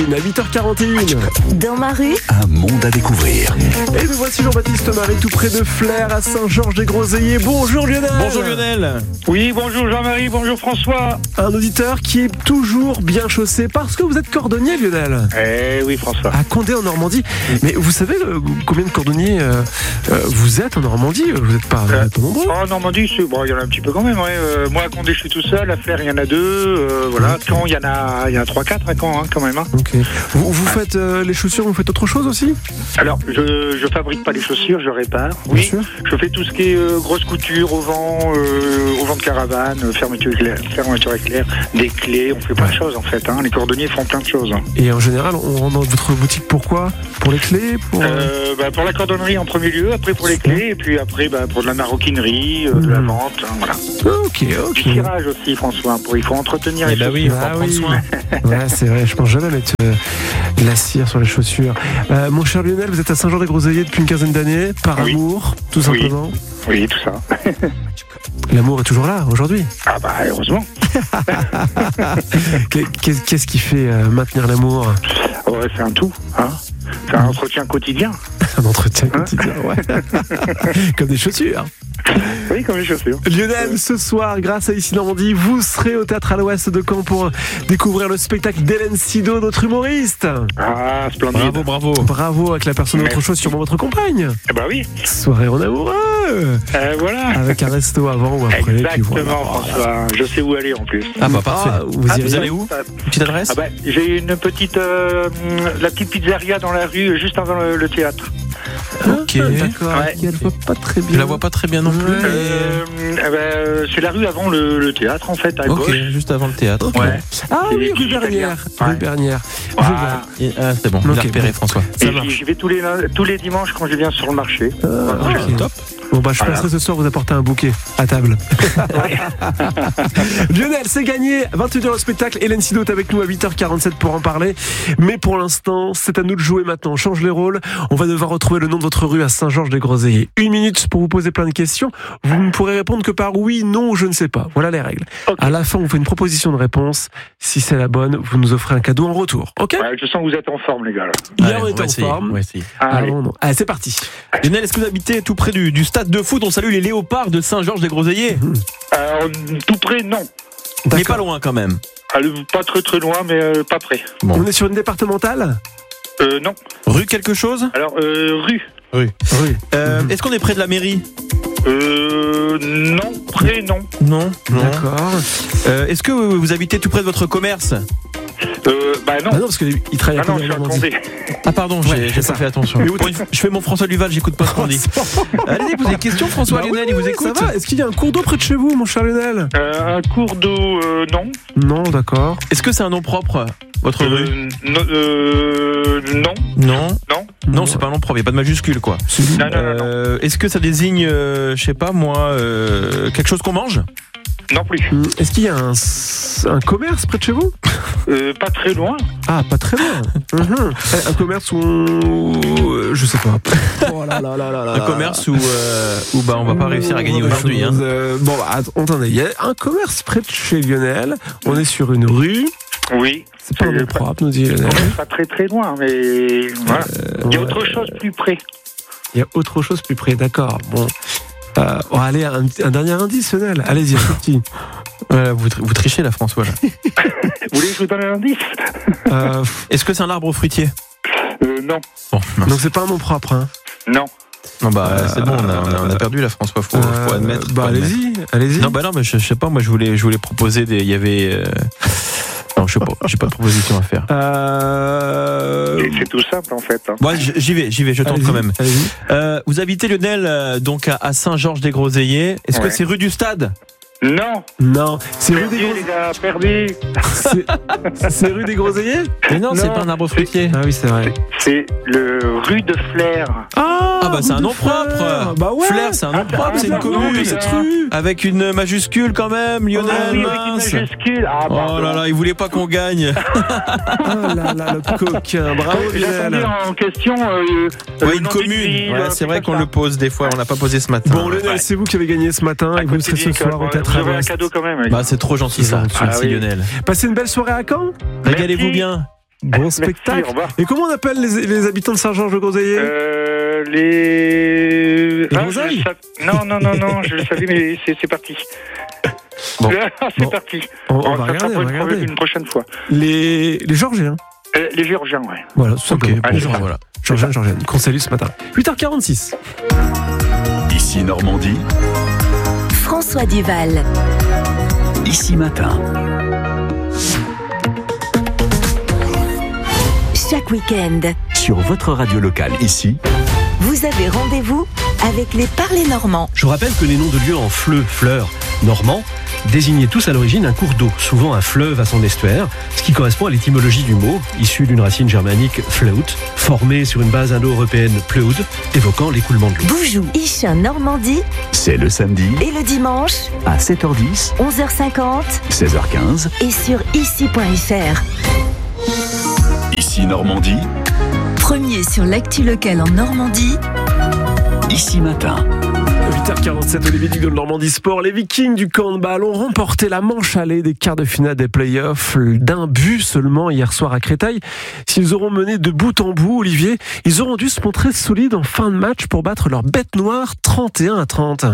À 8h41. Dans ma rue, Un monde à découvrir. Et nous voici Jean-Baptiste Marie, tout près de Flers, à Saint-Georges-des-Groseilliers. Bonjour Lionel. Bonjour Lionel. Oui, bonjour Jean-Marie, bonjour François. Un auditeur qui est toujours bien chaussé parce que vous êtes cordonnier, Lionel. Eh oui, François. À Condé en Normandie. Mais vous savez combien de cordonniers vous êtes en Normandie? Vous n'êtes pas nombreux. En Normandie, bon, il y en a un petit peu quand même. Ouais. Moi, à Condé, je suis tout seul. À Flers, il y en a deux. Voilà. Caen, il y en a 3-4 à Caen, quand même. Hein. Ok. Vous faites les chaussures, vous faites autre chose aussi? Alors, je fabrique pas les chaussures, je répare. Bien Oui, sûr. je fais tout ce qui est grosse couture, au vent de caravane, fermeture éclair, des clés. On fait plein de choses en fait. Hein. Les cordonniers font plein de choses. Hein. Et en général, on rentre dans votre boutique pourquoi? Pour les clés? Pour la cordonnerie en premier lieu, après pour les clés, et puis après pour de la maroquinerie, de la vente. Hein, voilà. Ok. Du tirage aussi, François. Il faut entretenir les chaussures. Oui, il faut en prendre soin. Ouais, c'est vrai, je pense jamais mettre de la cire sur les chaussures. Mon cher Lionel, vous êtes à Saint-Jean-des-Groseilliers depuis une quinzaine d'années, par Oui. amour, tout simplement. Oui, tout ça. L'amour est toujours là, aujourd'hui. Ah bah, heureusement. Qu'est-ce qui fait maintenir l'amour? Ouais, c'est un tout. Hein. C'est un entretien quotidien. Un entretien quotidien, ouais. Comme des chaussures. Oui, comme les chaussures. Lionel, ce soir, grâce à Ici Normandie, vous serez au Théâtre à l'Ouest de Caen pour découvrir le spectacle d'Hélène Sido, notre humoriste. Ah, splendide. Bravo. Bravo, avec la personne autre chose, sûrement votre compagne. Eh bah oui. Soirée en amoureux. Voilà. Avec un resto avant ou après. Exactement, puis voilà. François. Je sais où aller en plus. Ah bah parfait. Vous irez allez où? Petite adresse? Ah bah, j'ai une petite, la petite pizzeria dans la rue, juste avant le théâtre. Ok. D'accord. Ouais. Elle voit pas très bien. Je la vois pas très bien non plus. C'est la rue avant le théâtre en fait, à Ok, gauche. juste avant le théâtre. Ouais. Ah C'est oui, des rue petits Bernière. Italiens. Rue Ouais. Bernière. Voilà. C'est bon, Ok, j'ai repéré François. Ça Et marche. j'y vais tous les dimanches quand je viens sur le marché. Ok. Top. Bon bah je Voilà. passerai ce soir vous apporter un bouquet à table. Lionel, c'est gagné. 21h au spectacle. Hélène Sido est avec nous à 8h47 pour en parler. Mais pour l'instant, c'est à nous de jouer maintenant. On change les rôles. On va devoir retrouver le nom de votre rue à Saint-Georges-des-Groseilliers. 1 minute pour vous poser plein de questions. Vous ne pourrez répondre que par oui, non ou je ne sais pas. Voilà les règles. Ok. À la fin, on vous fait une proposition de réponse. Si c'est la bonne, vous nous offrez un cadeau en retour. Ok? Ouais, je sens que vous êtes en forme, les gars. Là. Hier, Ouais, on était en essayer, forme. on va essayer. Allez. Non. Allez, c'est parti. Lionel, est-ce que vous habitez tout près du stade de foot? On salue les Léopards de Saint-Georges-des-Groseilliers. Tout près, non. Mais pas loin quand même. Pas très loin, mais pas près. Bon. On est sur une départementale? Non. Rue quelque chose? Alors, rue. Rue. Est-ce qu'on est près de la mairie? Non. Près, non. Non. D'accord. Est-ce que vous habitez tout près de votre commerce? Bah non. Ah non, parce qu'il travaille à Ah non, Condé je suis en à Normandie. Condé. Ah pardon, Ouais, j'ai c'est ça. pas fait attention. Mais où Pour une fois, je fais mon François Duval, j'écoute pas ce qu'on dit. Allez, posez des questions, François. Bah Lionel, oui, il vous oui, écoute. ça va. Est-ce qu'il y a un cours d'eau près de chez vous, mon cher Lionel? Un cours d'eau, non. Non, d'accord. Est-ce que c'est un nom propre, votre rue? Non. Non. Non. Non, c'est pas un nom propre, il n'y a pas de majuscule, quoi. Non. Est-ce que ça désigne, je sais pas moi, quelque chose qu'on mange? Non plus. Est-ce qu'il y a un commerce près de chez vous? Pas très loin. Ah, pas très loin. Un commerce où... je sais pas. Oh là là là là là. Un commerce où bah, on va pas réussir à gagner aujourd'hui. Hein. Bon, bah, attendez, il y a un commerce près de chez Lionel. On est sur une rue. Oui. C'est pas un nom propre, nous dit Lionel. Pas très loin, mais voilà. Il y a autre chose plus près. Il y a autre chose plus près, d'accord. Bon. Allez, un dernier indice, Lionel. Allez-y, un tout petit. Voilà, vous trichez là, François. Là. Vous voulez que je vous donne un indice? Est-ce que c'est un arbre fruitier? Non. Bon, mince. Donc c'est pas un nom propre, hein. Non. Non, bah, c'est bon, on a perdu là, François. Faut admettre. Bah, faut admettre. allez-y. Non, bah non, mais je sais pas. Moi, je voulais proposer des. Il y avait. Non, je sais pas. J'ai pas de proposition à faire. C'est tout simple en fait. Hein. Bon, j'y vais. Je tente Allez-y, quand même. allez-y. Vous habitez Lionel, donc à Saint-Georges-des-Groseilliers. Est-ce que Ouais. c'est rue du Stade? Non. Non, c'est rue Perdu, des les gars, perdu. C'est rue des Groseilliers? Mais non, c'est Non, pas un arbre fruitier. Ah oui, c'est vrai. C'est le rue de Flers. Ah bah c'est rue un de nom Flers. propre. Bah ouais. Flers, c'est un nom propre, c'est une commune. Cette rue. Avec une majuscule quand même, Lionel. Ah oui, avec une mince. majuscule. Ah, Oh pardon. là là, il voulait pas qu'on gagne. Oh là là, le coquin. Bravo, J'ai attendu Lionel. en question. Ouais, une commune. Ouais, c'est vrai qu'on le pose des fois, on l'a pas posé ce matin. Bon, Lionel, c'est vous qui avez gagné ce matin et vous serez ce soir au Théâtre Vous à aurez un l'Ouest. cadeau quand même. Bah c'est trop gentil ça. C'est gentil. Merci Ah oui. Lionel. Passez une belle soirée à Caen. Régalez-vous Merci. bien. Bon spectacle. Merci, au revoir. Et comment on appelle les habitants de Saint-Georges-de-Groseilliers? Les groseilles? Non, je le savais, mais c'est parti. Bon. C'est parti. On va Ça regarder, sera pour une prochaine fois. Les Georgiens. Les Géorgiens, ouais. Voilà, tout simplement. Allez, Voilà. Georgienne, qu'on salue ce matin. 8h46. Ici Normandie. François Duval. Ici Matin. Chaque week-end, Sur votre radio locale, ici. vous avez rendez-vous avec les Parlers Normands. Je vous rappelle que les noms de lieux en fleurs, normand, désignaient tous à l'origine un cours d'eau, souvent un fleuve à son estuaire, ce qui correspond à l'étymologie du mot, issu d'une racine germanique fleut, formée sur une base indo-européenne pleud, évoquant l'écoulement de l'eau. Boujou, Ichin, Normandie C'est le samedi et le dimanche, à 7h10, 11h50 16h15. et sur ici.fr. Ici Normandie. Premier sur l'actu locale en Normandie, Ici Matin. 8h47, Olivier Duc de Normandie Sport. Les Vikings du handball ont remporté la manche allée des quarts de finale des playoffs d'un but seulement hier soir à Créteil. S'ils auront mené de bout en bout, Olivier, ils auront dû se montrer solides en fin de match pour battre leur bête noire 31-30.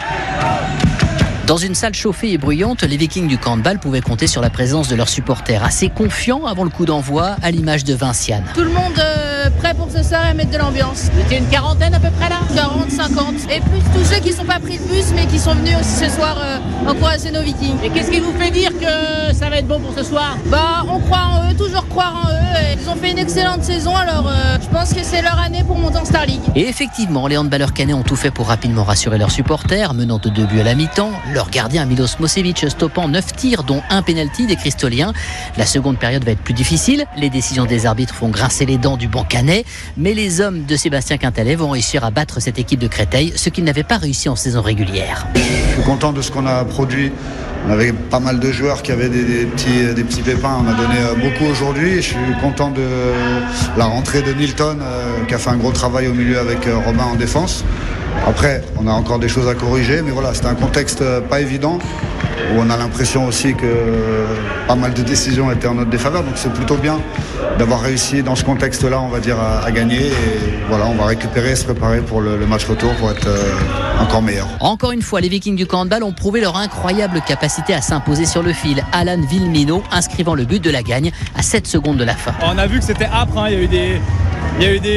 Dans une salle chauffée et bruyante, les Vikings du handball pouvaient compter sur la présence de leurs supporters, assez confiants avant le coup d'envoi, à l'image de Vinciane. Tout le monde prêt pour ce soir et mettre de l'ambiance. Vous étiez une quarantaine à peu près là 40, 50. Et plus tous ceux qui ne sont pas pris le bus mais qui sont venus aussi ce soir encourager nos Vikings. Et qu'est-ce qui vous fait dire que ça va être bon pour ce soir? On croit en eux, toujours croire en eux. Et ils ont fait une excellente saison, alors je pense que c'est leur année pour monter en Star League. Et effectivement, les handballeurs canets ont tout fait pour rapidement rassurer leurs supporters, menant de 2 buts à la mi-temps. Leur gardien Milos Mosevic stoppant 9 tirs, dont un penalty des Cristoliens. La seconde période va être plus difficile. Les décisions des arbitres font grincer les dents du banc canet. Mais les hommes de Sébastien Quintalet vont réussir à battre cette équipe de Créteil, ce qu'ils n'avaient pas réussi en saison régulière. Je suis content de ce qu'on a produit. On avait pas mal de joueurs qui avaient des petits pépins. On a donné beaucoup aujourd'hui. Je suis content de la rentrée de Nilton qui a fait un gros travail au milieu avec Robin en défense. Après, on a encore des choses à corriger, mais voilà, c'était un contexte pas évident où on a l'impression aussi que pas mal de décisions étaient en notre défaveur. Donc c'est plutôt bien d'avoir réussi dans ce contexte-là, on va dire, à gagner. Et voilà, on va récupérer, se préparer pour le match retour pour être encore meilleur. Encore une fois, les Vikings du handball ont prouvé leur incroyable capacité à s'imposer sur le fil. Alan Villemino inscrivant le but de la gagne à 7 secondes de la fin. On a vu que c'était âpre, hein. Il y a eu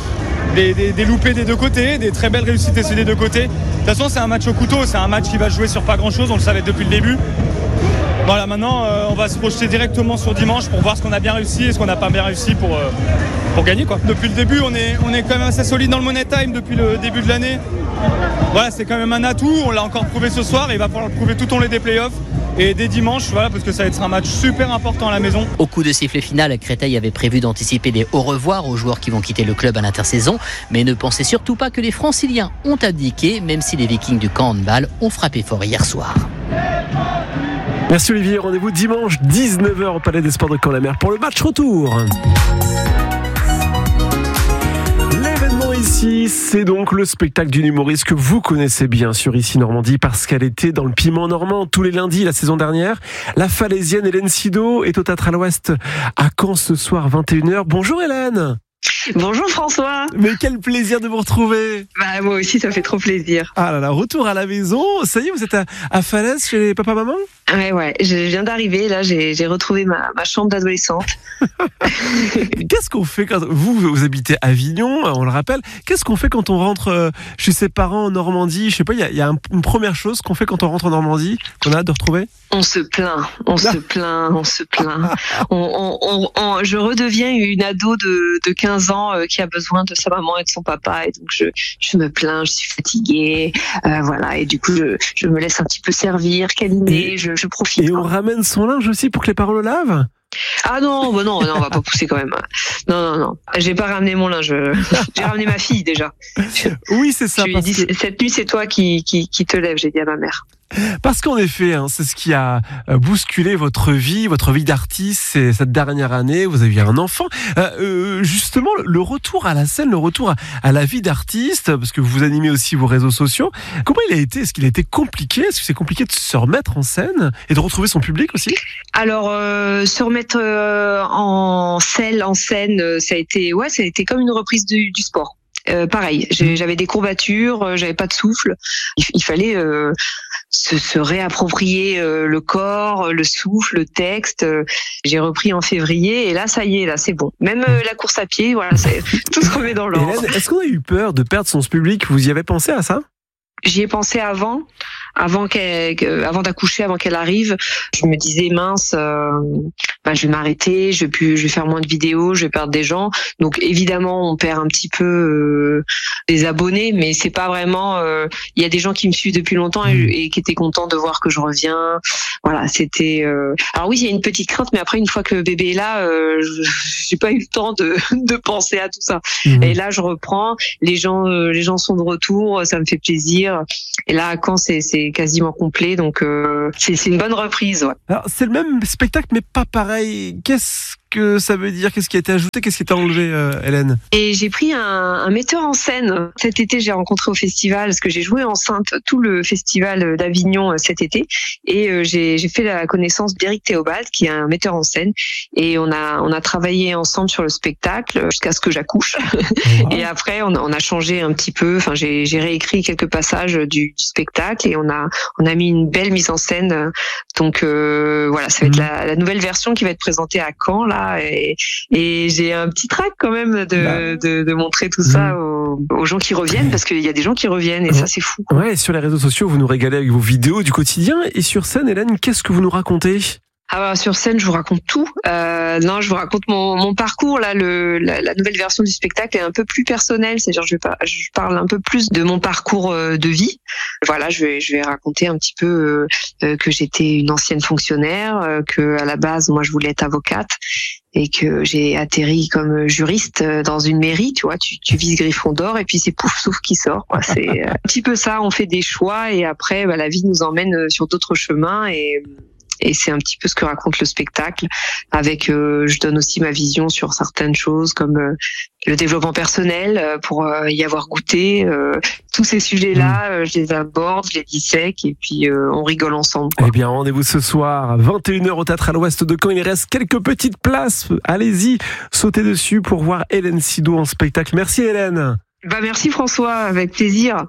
des loupés des deux côtés, des très belles réussites sur des deux côtés. De toute façon, c'est un match au couteau, c'est un match qui va jouer sur pas grand-chose, on le savait depuis le début. Voilà, maintenant, on va se projeter directement sur dimanche pour voir ce qu'on a bien réussi et ce qu'on n'a pas bien réussi pour gagner, quoi. Depuis le début, on est quand même assez solide dans le Money Time depuis le début de l'année. Voilà, c'est quand même un atout, on l'a encore prouvé ce soir et il va falloir le prouver tout au long des playoffs. Et dès dimanche, voilà, parce que ça va être un match super important à la maison. Au coup de sifflet final, Créteil avait prévu d'anticiper des au revoir aux joueurs qui vont quitter le club à l'intersaison. Mais ne pensez surtout pas que les Franciliens ont abdiqué, même si les Vikings du handball ont frappé fort hier soir. Merci Olivier, rendez-vous dimanche 19h au Palais des Sports de Caen-la-Mer pour le match retour. L'événement ici, c'est donc le spectacle d'une humoriste que vous connaissez bien sur Ici Normandie parce qu'elle était dans le Piment Normand tous les lundis la saison dernière. La Falaisienne Hélène Sido est au Théâtre à l'Ouest à Caen ce soir 21h. Bonjour Hélène. Bonjour François. Mais quel plaisir de vous retrouver. Moi aussi, ça fait trop plaisir. Ah là là, retour à la maison. Ça y est, vous êtes à Falaise chez papa-maman ? Ouais, je viens d'arriver, là, j'ai retrouvé ma chambre d'adolescente. Qu'est-ce qu'on fait quand vous habitez à Avignon, on le rappelle. Qu'est-ce qu'on fait quand on rentre chez ses parents en Normandie ? Je sais pas, il y a une première chose qu'on fait quand on rentre en Normandie, qu'on a hâte de retrouver ? On se plaint. Je redeviens une ado de 15 ans qui a besoin de sa maman et de son papa, et donc je me plains, je suis fatiguée, voilà, et du coup je me laisse un petit peu servir, câliner, je profite. Et on ramène son linge aussi pour que les parents le lavent ? Ah non, on va pas pousser quand même. Non. J'ai pas ramené mon linge. J'ai ramené ma fille déjà. Oui, c'est ça. Je lui ai dit, cette nuit, c'est toi qui te lèves, j'ai dit à ma mère. Parce qu'en effet, c'est ce qui a bousculé votre vie d'artiste cette dernière année. Vous avez eu un enfant. Justement, le retour à la scène, le retour à la vie d'artiste, parce que vous animez aussi vos réseaux sociaux. Comment il a été ? Est-ce qu'il a été compliqué ? Est-ce que c'est compliqué de se remettre en scène et de retrouver son public aussi ? Alors, se remettre en scène, ça a été comme une reprise du sport. Pareil, j'avais des courbatures, j'avais pas de souffle. Il fallait se réapproprier le corps, le souffle, le texte. J'ai repris en février et là, ça y est, là, c'est bon. Même la course à pied, voilà, tout se remet dans l'ordre. Hélène, est-ce qu'on a eu peur de perdre son public ? Vous y avez pensé à ça ? J'y ai pensé avant d'accoucher, avant qu'elle arrive. Je me disais mince, je vais m'arrêter, je vais faire moins de vidéos, je vais perdre des gens. Donc évidemment, on perd un petit peu des abonnés, mais c'est pas vraiment. Il y a des gens qui me suivent depuis longtemps et qui étaient contents de voir que je reviens. Voilà, c'était. Alors oui, il y a une petite crainte, mais après une fois que le bébé est là, j'ai pas eu le temps de penser à tout ça. Et là, je reprends. Les gens sont de retour, ça me fait plaisir. Et là, à Caen, c'est quasiment complet, donc c'est une bonne reprise. Ouais. Alors, c'est le même spectacle, mais pas pareil. Qu'est-ce que ça veut dire ? Qu'est-ce qui a été ajouté ? Qu'est-ce qui a été enlevé, Hélène ? Et j'ai pris un metteur en scène. Cet été, j'ai rencontré au festival, parce que j'ai joué enceinte tout le festival d'Avignon cet été, et j'ai fait la connaissance d'Éric Théobald, qui est un metteur en scène, et on a travaillé ensemble sur le spectacle jusqu'à ce que j'accouche. Et après, on a changé un petit peu. Enfin, j'ai réécrit quelques passages du spectacle, et on a mis une belle mise en scène. Donc voilà, ça va être la nouvelle version qui va être présentée à Caen là. Et j'ai un petit trac quand même de montrer tout ça aux gens qui reviennent, parce qu'il y a des gens qui reviennent et ça c'est fou. Ouais, sur les réseaux sociaux, vous nous régalez avec vos vidéos du quotidien, et sur scène, Hélène, qu'est-ce que vous nous racontez ? Sur scène, je vous raconte tout. Non, je vous raconte mon parcours. Là, la nouvelle version du spectacle est un peu plus personnelle. C'est-à-dire, je parle un peu plus de mon parcours de vie. Voilà, je vais raconter un petit peu que j'étais une ancienne fonctionnaire, que à la base, moi, je voulais être avocate, et que j'ai atterri comme juriste dans une mairie. Tu vois, tu vises Gryffondor et puis c'est pouf souffle qui sort. Quoi. C'est un petit peu ça. On fait des choix et après, la vie nous emmène sur d'autres chemins et c'est un petit peu ce que raconte le spectacle. Avec, je donne aussi ma vision sur certaines choses comme le développement personnel pour y avoir goûté. Tous ces sujets-là, je les aborde, je les dissèque et puis on rigole ensemble. Quoi. Eh bien, rendez-vous ce soir, 21h au Théâtre à l'Ouest de Caen. Il reste quelques petites places. Allez-y, sautez dessus pour voir Hélène Sidot en spectacle. Merci Hélène. Merci François, avec plaisir.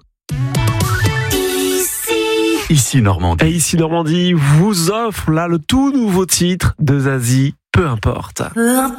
Ici Normandie. Et Ici Normandie vous offre là le tout nouveau titre de Zazie, Peu importe.